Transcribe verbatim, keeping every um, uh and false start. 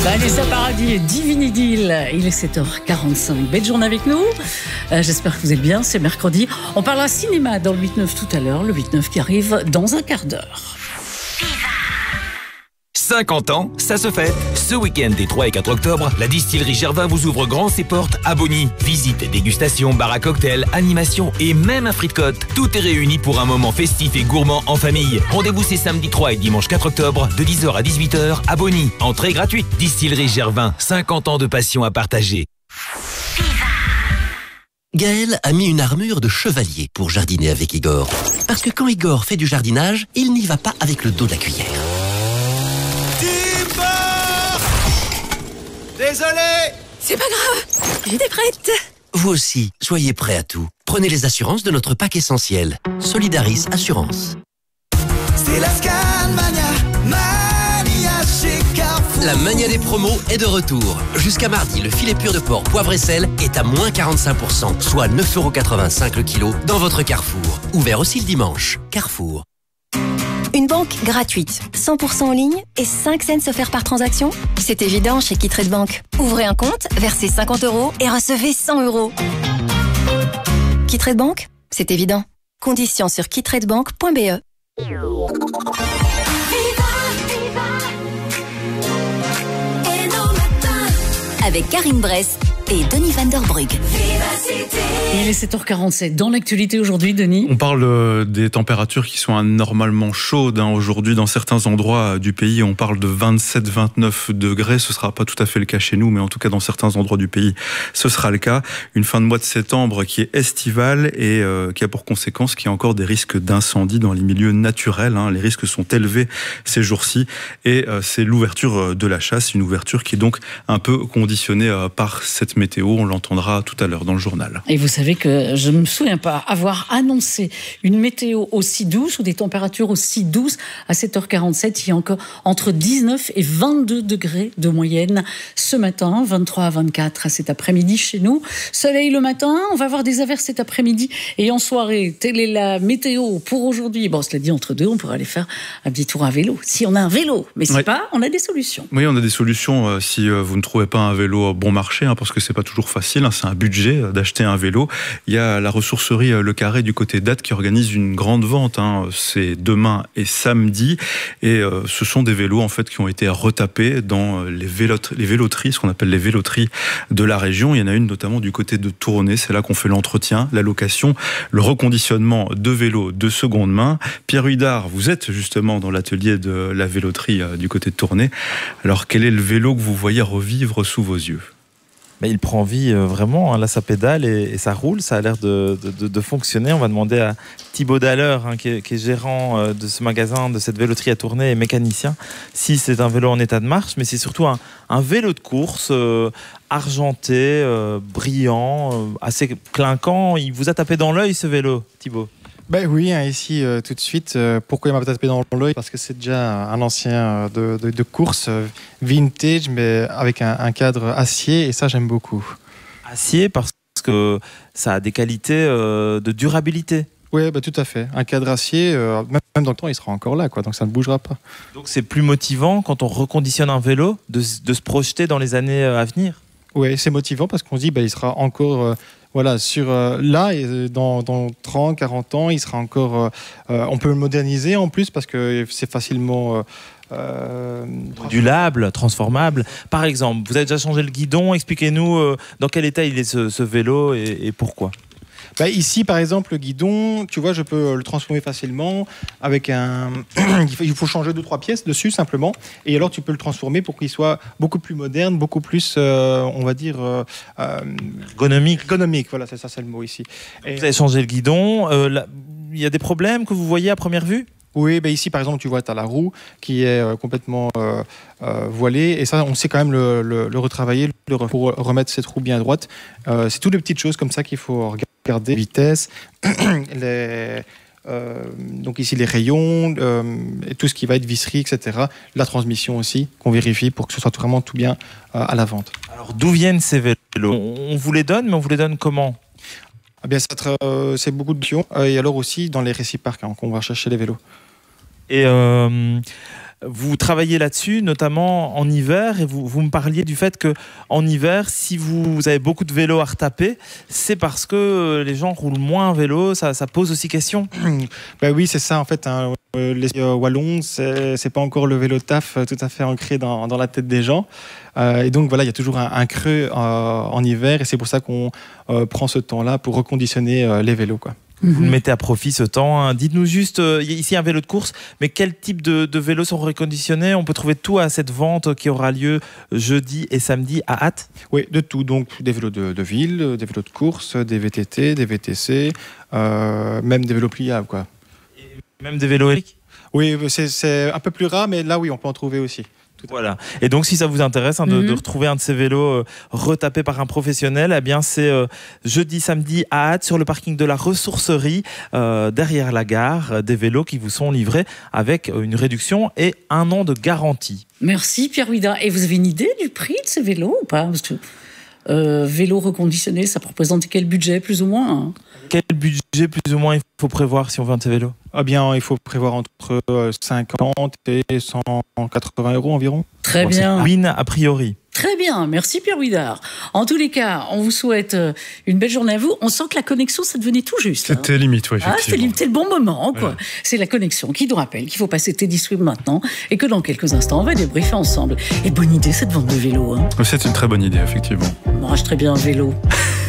Vanessa Paradis et Divine Idylle. Il est sept heures quarante-cinq. Belle journée avec nous. Euh, j'espère que vous êtes bien. C'est mercredi. On parlera cinéma dans le huit neuf tout à l'heure. Le huit neuf qui arrive dans un quart d'heure. cinquante ans, ça se fête. Ce week-end des trois et quatre octobre, la distillerie Gervin vous ouvre grand ses portes à Bonny. Visite et dégustation, bar à cocktail, animation et même un frite-côte. Tout est réuni pour un moment festif et gourmand en famille. Rendez-vous ces samedi trois et dimanche quatre octobre de dix heures à dix-huit heures à Bonny. Entrée gratuite. Distillerie Gervin, cinquante ans de passion à partager. Gaël a mis une armure de chevalier pour jardiner avec Igor. Parce que quand Igor fait du jardinage, il n'y va pas avec le dos de la cuillère. Désolé! C'est pas grave, j'étais prête. Vous aussi, soyez prêts à tout. Prenez les assurances de notre pack essentiel. Solidaris Assurance. C'est la Scanmania, Mania chez Carrefour. La mania des promos est de retour. Jusqu'à mardi, le filet pur de porc, poivre et sel est à moins quarante-cinq pour cent, soit neuf euros quatre-vingt-cinq le kilo dans votre Carrefour. Ouvert aussi le dimanche. Carrefour. Une banque gratuite, cent pour cent en ligne et cinq cents offerts par transaction? C'est évident chez Kitrade Bank. Ouvrez un compte, versez cinquante euros et recevez cent euros. Kitrade Bank, c'est évident. Conditions sur kitradebank point b e. Avec Karine Bress et Denis Van Der Brugge. Il est sept heures quarante-sept. Dans l'actualité aujourd'hui, Denis. On parle euh, des températures qui sont anormalement chaudes. Hein. Aujourd'hui, dans certains endroits du pays, on parle de vingt-sept à vingt-neuf degrés. Ce ne sera pas tout à fait le cas chez nous, mais en tout cas, dans certains endroits du pays, ce sera le cas. Une fin de mois de septembre qui est estivale et euh, qui a pour conséquence qu'il y a encore des risques d'incendie dans les milieux naturels. Hein. Les risques sont élevés ces jours-ci et euh, c'est l'ouverture de la chasse, une ouverture qui est donc un peu conditionnée euh, par cette météo. On l'entendra tout à l'heure dans le journal. Et vous savez que je ne me souviens pas avoir annoncé une météo aussi douce ou des températures aussi douces. À sept heures quarante-sept, il y a encore entre dix-neuf et vingt-deux degrés de moyenne ce matin, vingt-trois à vingt-quatre à cet après-midi chez nous. Soleil le matin, on va avoir des averses cet après-midi et en soirée. Telle est la météo pour aujourd'hui. Bon, cela dit, entre deux, on pourrait aller faire un petit tour à vélo. Si on a un vélo, mais si ouais. pas, on a des solutions. Oui, on a des solutions euh, si euh, vous ne trouvez pas un vélo bon marché, hein, parce que c'est pas toujours facile, hein, c'est un budget euh, d'acheter un vélo. Il y a la ressourcerie Le Carré du côté d'Ath qui organise une grande vente. Hein. C'est demain et samedi. Et euh, ce sont des vélos en fait qui ont été retapés dans les, vélot- les véloteries, ce qu'on appelle les véloteries de la région. Il y en a une notamment du côté de Tournai. C'est là qu'on fait l'entretien, la location, le reconditionnement de vélos de seconde main. Pierre Huydard, vous êtes justement dans l'atelier de la véloterie euh, du côté de Tournai. Alors quel est le vélo que vous voyez revivre sous vos yeux ? Mais il prend vie euh, vraiment, hein. Là ça pédale et, et ça roule, ça a l'air de, de, de fonctionner. On va demander à Thibaut Daller, hein, qui, est, qui est gérant euh, de ce magasin, de cette véloterie à Tournai et mécanicien, si c'est un vélo en état de marche, mais c'est surtout un, un vélo de course euh, argenté, euh, brillant, euh, assez clinquant. Il vous a tapé dans l'œil ce vélo, Thibaut? Ben oui, hein, ici euh, tout de suite. Euh, pourquoi il m'a tapé dans l'œil? Parce que c'est déjà un ancien euh, de, de, de course euh, vintage, mais avec un, un cadre acier, et ça j'aime beaucoup. Acier parce que ça a des qualités euh, de durabilité. Oui, ben, tout à fait. Un cadre acier, euh, même dans le temps, il sera encore là, quoi, donc ça ne bougera pas. Donc c'est plus motivant quand on reconditionne un vélo de, de se projeter dans les années à venir? Oui, c'est motivant parce qu'on se dit ben, il sera encore... Euh, Voilà, sur euh, là, et dans, dans trente, quarante ans, il sera encore. Euh, euh, on peut le moderniser en plus parce que c'est facilement. Euh, euh, modulable, transformable. Par exemple, vous avez déjà changé le guidon. Expliquez-nous euh, dans quel état il est ce, ce vélo et, et pourquoi. Bah ici, par exemple, le guidon, tu vois, je peux le transformer facilement avec un... Il faut changer deux, trois pièces dessus, simplement. Et alors, tu peux le transformer pour qu'il soit beaucoup plus moderne, beaucoup plus, euh, on va dire... Euh, ergonomique. Ergonomique, voilà, c'est ça, c'est le mot ici. Et... Vous avez changé le guidon. Euh, là, il y a des problèmes que vous voyez à première vue ? Oui, ben ici, par exemple, tu vois, tu as la roue qui est euh, complètement euh, euh, voilée. Et ça, on sait quand même le, le, le retravailler le, pour remettre cette roue bien droite. Euh, c'est toutes les petites choses comme ça qu'il faut regarder. Vitesse, les, euh, donc ici les rayons, euh, et tout ce qui va être visserie, et cetera. La transmission aussi, qu'on vérifie pour que ce soit vraiment tout bien euh, à la vente. Alors, d'où viennent ces vélos ? On vous les donne, mais on vous les donne comment ? Ah bien, ça, euh, c'est beaucoup de pions. Euh, et alors aussi dans les réciparcs, hein, qu'on va chercher les vélos. Et euh, vous travaillez là-dessus, notamment en hiver, et vous, vous me parliez du fait que en hiver, si vous, vous avez beaucoup de vélos à retaper, c'est parce que les gens roulent moins en vélo. Ça, ça pose aussi question. Ben oui, c'est ça en fait. Hein. Les Wallons, c'est, c'est pas encore le vélo taf tout à fait ancré dans, dans la tête des gens. Euh, et donc voilà, il y a toujours un, un creux euh, en hiver, et c'est pour ça qu'on euh, prend ce temps-là pour reconditionner euh, les vélos, quoi. Vous le mettez à profit ce temps. Hein. Dites-nous juste, euh, ici un vélo de course, mais quel type de, de vélos sont reconditionnés? On peut trouver tout à cette vente qui aura lieu jeudi et samedi à Ath. Oui, de tout. Donc des vélos de, de ville, des vélos de course, des V T T, des V T C, euh, même des vélos pliables, quoi. Et même des vélos électriques? Oui, c'est, c'est un peu plus rare, mais là oui, on peut en trouver aussi. Voilà. Et donc, si ça vous intéresse hein, de, mm-hmm. de retrouver un de ces vélos euh, retapés par un professionnel, eh bien, c'est euh, jeudi, samedi à Ath, sur le parking de la ressourcerie, euh, derrière la gare, euh, des vélos qui vous sont livrés avec une réduction et un an de garantie. Merci Pierre Ouida. Et vous avez une idée du prix de ces vélos ou pas? Parce que euh, vélo reconditionné, ça représente quel budget plus ou moins, hein? Quel budget plus ou moins il faut prévoir si on veut un de ces vélos? Ah bien, il faut prévoir entre cinquante et cent quatre-vingts euros environ. Très bon, bien. C'est win a priori. Très bien, merci Pierre Ouidard. En tous les cas, on vous souhaite une belle journée à vous. On sent que la connexion, ça devenait tout juste. C'était hein. limite, oui, effectivement. Ah, c'était limite, c'était le bon moment, quoi. Ouais. C'est la connexion qui nous rappelle qu'il faut passer Teddy Swift maintenant et que dans quelques instants, on va débriefer ensemble. Et bonne idée, cette vente de vélo. Hein. C'est une très bonne idée, effectivement. On mange très bien un vélo.